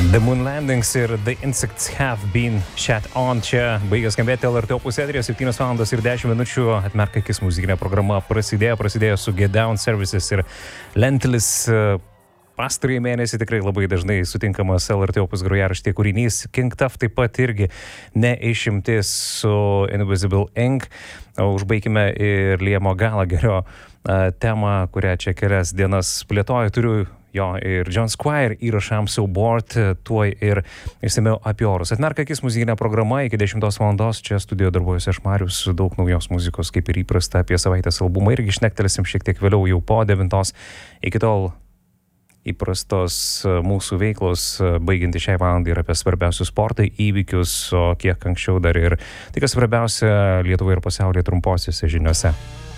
The Moon Landings ir The Insects Have Been Shat On. Čia baigė skambėti LRT Opus eteryje, 7 valandos ir 10 minučių. Atmerk akis, muzikinė programa prasidėjo su Get Down Services ir Lentilis. Pastarąjį mėnesį tikrai labai dažnai sutinkamas LRT Opus grojaraštyje kūrinys. King Tuff taip pat irgi neišimtis su Invisible Ink. Užbaikime ir Liamo Gallagherio temą, kurią čia kelias dienas plėtoju. Turiu jo ir John Squire įrašams So Bored, tuoj ir išsamiau apie orus. Atmerk akis, muzikinė programa iki 10 valandos. Čia studijoje darbuojuosi aš, Marius, daug naujos muzikos, kaip ir įprasta, apie savaitės albumą irgi šnektelėsim šiek tiek vėliau, jau po 9. Iki tol įprastos mūsų veiklos, baigianti šiai valandai, ir apie svarbiausius sporto įvykius, o kiek anksčiau dar ir tai, kas svarbiausia Lietuvoje ir pasaulyje trumposiuose žiniuose.